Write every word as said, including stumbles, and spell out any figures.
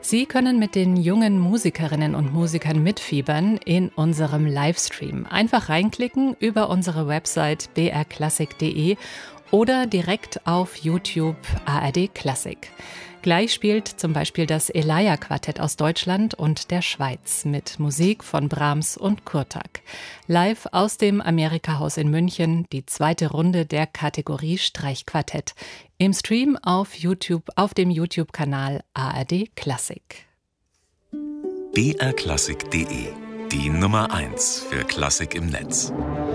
Sie können mit den jungen Musikerinnen und Musikern mitfiebern in unserem Livestream. Einfach reinklicken über unsere Website b r klassik punkt d e oder direkt auf YouTube A R D Klassik. Gleich spielt zum Beispiel das Elia-Quartett aus Deutschland und der Schweiz mit Musik von Brahms und Kurtak. Live aus dem Amerika-Haus in München, die zweite Runde der Kategorie Streichquartett. Im Stream auf YouTube, auf dem YouTube-Kanal A R D Klassik. b r klassik punkt d e, die Nummer eins für Klassik im Netz.